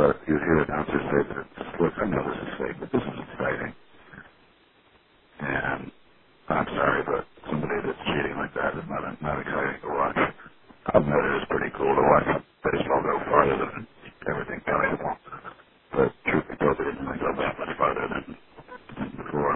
but you hear announcers say that it's, look, I know this is fake, but this is exciting. And I'm sorry, but somebody that's cheating like that is not exciting to watch. I'll admit it is pretty cool to watch baseball go farther than everything possible. But truth be told, it didn't really go that much farther than before.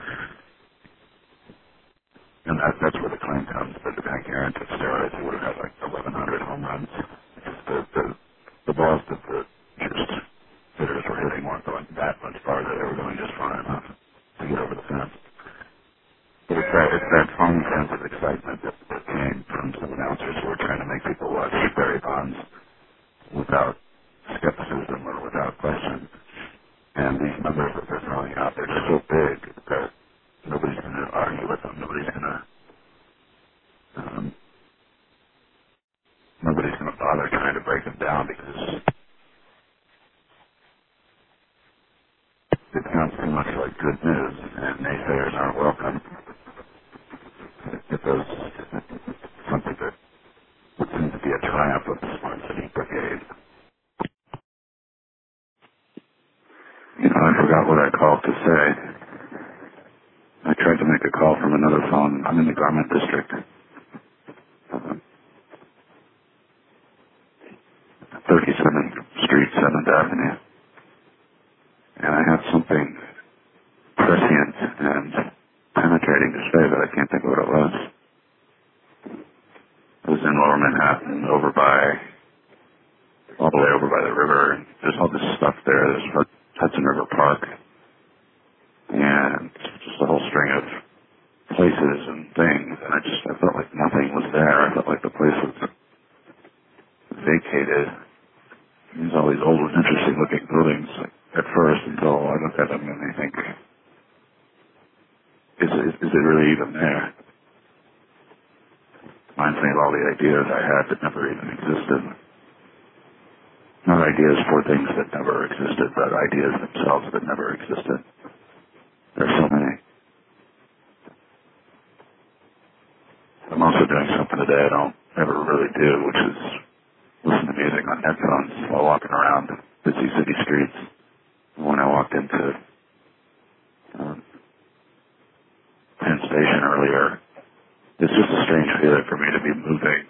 And that's where the claim comes that the Hank Aaron took steroids, he would have had like 1,100 home runs. The balls that the just hitters were hitting weren't going that much farther. They were going just far enough to get over the fence. But it's that phone sense of excitement that came from some announcers who were trying to make people watch Barry Bonds without skepticism or without question. And these numbers that they're throwing out, they're just so big that nobody's going to argue with them. Nobody's going to bother trying to break them down because it sounds too much like good news, and naysayers aren't welcome. It does something that would seem to be a triumph of the Smart City Brigade. You know, I forgot what I called to say. I tried to make a call from another phone. I'm in the Garment District. 37th Street, 7th Avenue. And I have something prescient and penetrating to say, but I can't think of what it was. It was in Lower Manhattan, all the way over by the river. And there's all this stuff there. There's Hudson River Park. And just a whole string of places and things. And I felt like nothing was there. I felt like the place was vacated. There's all these old, interesting-looking buildings at first until I look at them and I think, is it really even there? Reminds me of all the ideas I had that never even existed. Not ideas for things that never existed, but ideas themselves that never existed. There's so many. I'm also doing something today I don't ever really do, which is listen to music on headphones while walking around busy city streets. When I walked into Penn Station earlier, it's just a strange feeling for me to be moving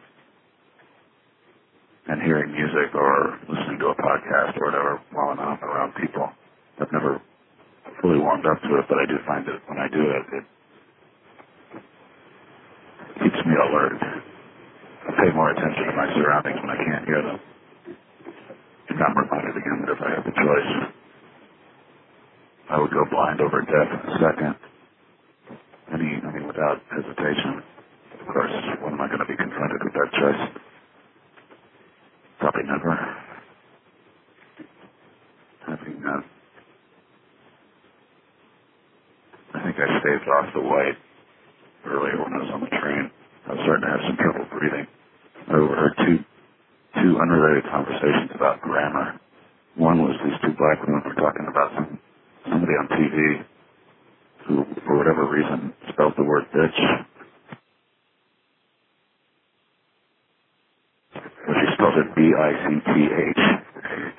and hearing music or listening to a podcast or whatever while I'm out around people. I've never fully warmed up to it, but I do find that when I do it, it keeps me alert. I pay more attention to my surroundings when I can't hear them. And I'm reminded again that if I had the choice, I would go blind over deaf in a second. I mean, without hesitation. Of course, when am I going to be confronted with that choice? Probably never. I think I staved off the white earlier when I was on the train. I was starting to have some trouble breathing. I overheard two unrelated conversations about grammar. One was these two black women were talking about somebody on TV who, for whatever reason, spelled the word bitch. But she spelled it B-I-C-T-H.